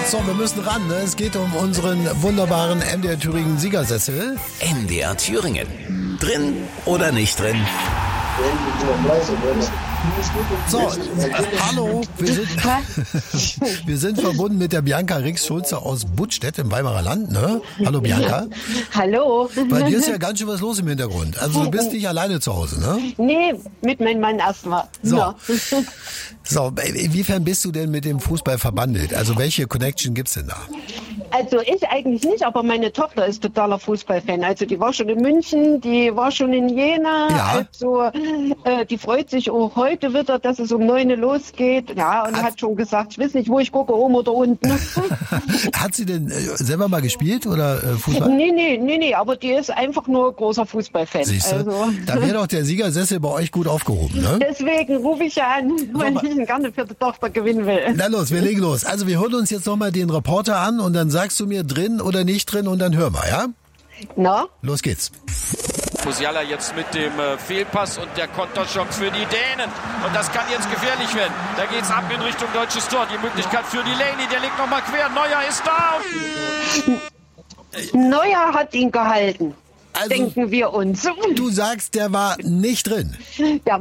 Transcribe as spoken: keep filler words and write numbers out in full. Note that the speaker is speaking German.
So, wir müssen ran. Ne? Es geht um unseren wunderbaren M D R Thüringen Siegersessel. M D R Thüringen. Drin oder nicht drin? So, äh, hallo, wir sind, wir sind verbunden mit der Bianca Rix-Schulze aus Buttstedt im Weimarer Land, ne? Hallo Bianca. Hallo. Bei dir ist ja ganz schön was los im Hintergrund. Also du bist nicht alleine zu Hause, ne? Nee, mit meinem Mann erstmal. So. Ja. So, inwiefern bist du denn mit dem Fußball verbandelt? Also welche Connection gibt's denn da? Also ich eigentlich nicht, aber meine Tochter ist totaler Fußballfan. Also die war schon in München, die war schon in Jena. Ja. Also äh, die freut sich auch heute wieder, dass es um neun losgeht. Ja, und Hat- hat schon gesagt, ich weiß nicht, wo ich gucke, oben oder unten. Hat sie denn äh, selber mal gespielt oder äh, Fußball? nee, nee, nee, nee, aber die ist einfach nur großer Fußballfan. Siehst du? Also, Da wäre doch der Siegersessel bei euch gut aufgehoben, ne? deswegen rufe ich ja an, weil ich ihn gerne für die Tochter gewinnen will. Na los, wir legen los. Also wir holen uns jetzt nochmal den Reporter an und dann sagst du mir drin oder nicht drin und dann hören wir, ja? Na? Los geht's. Musiala jetzt mit dem äh, Fehlpass und der Konterchance für die Dänen. Und das kann jetzt gefährlich werden. Da geht's ab in Richtung deutsches Tor. Die Möglichkeit für Delaney, der legt nochmal quer. Neuer ist da. Neuer hat ihn gehalten, Also denken wir uns. du sagst, der war nicht drin. Der